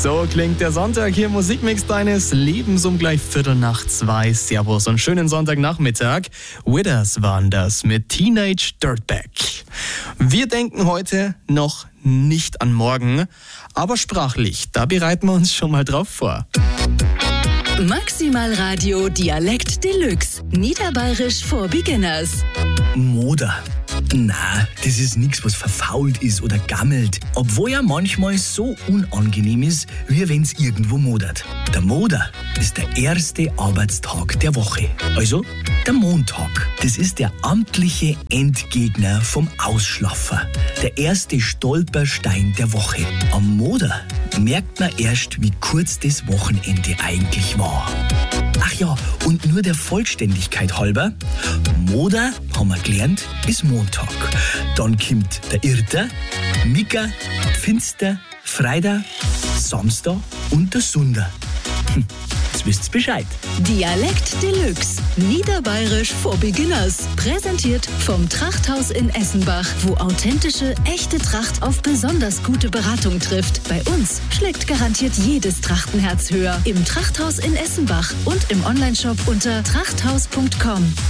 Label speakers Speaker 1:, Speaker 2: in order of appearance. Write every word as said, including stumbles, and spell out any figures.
Speaker 1: So klingt der Sonntag hier, Musikmix deines Lebens um gleich Viertel nach zwei. Servus und schönen Sonntagnachmittag. Withers waren das mit Teenage Dirtbag. Wir denken heute noch nicht an morgen, aber sprachlich, da bereiten wir uns schon mal drauf vor.
Speaker 2: Maximal Radio Dialekt Deluxe. Niederbayerisch for Beginners.
Speaker 3: Moder. Na, das ist nichts, was verfault ist oder gammelt, obwohl ja manchmal so unangenehm ist, wie wenn's irgendwo modert. Der Moder ist der erste Arbeitstag der Woche, also der Montag. Das ist der amtliche Endgegner vom Ausschlaffer, der erste Stolperstein der Woche. Am Moder merkt man erst, wie kurz das Wochenende eigentlich war. Ach ja, und nur der Vollständigkeit halber, Moder, haben wir gelernt, ist Montag. Dann kommt der Irrter, Micker, Pfinster, Freitag, Samstag und der Sunder. Hm, jetzt wisst's Bescheid.
Speaker 2: Dialekt Deluxe. Niederbayerisch for Beginners. Präsentiert vom Trachthaus in Essenbach, wo authentische, echte Tracht auf besonders gute Beratung trifft. Bei uns schlägt garantiert jedes Trachtenherz höher. Im Trachthaus in Essenbach und im Onlineshop unter trachthaus punkt com.